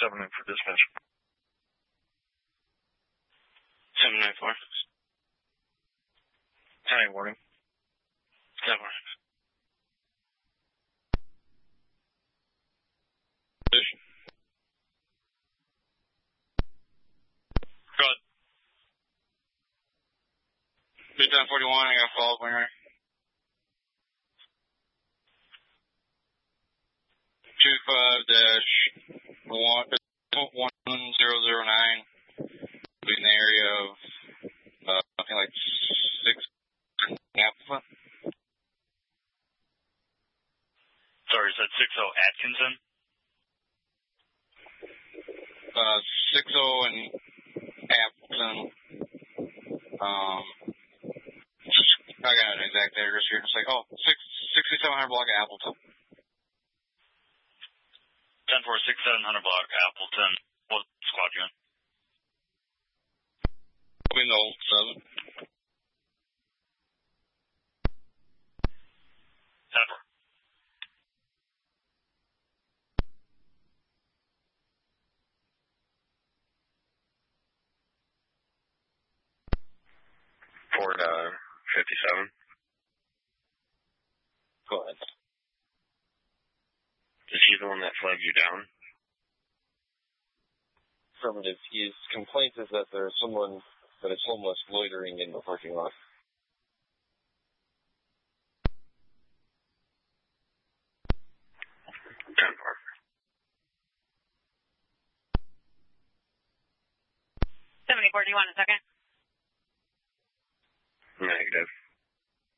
7 in for dispatch. 794. Hi, warning. 10 warning. Go ahead. Big 1041, I got a follow-up when you're ready. 25-1009. Be in the area of, I think like 6 Appleton. Sorry, is that 60 Atkinson? 60 and Appleton. I got an exact address here. It's like, 6700 block of Appleton. 10-4-6-700 block, Appleton. What squad you in? I'll be in the old 7. 10-4. Ford 57. Go ahead. Is he the one that flagged you down? Affirmative. His complaint is that there's someone that is homeless loitering in the parking lot. Do you want a second?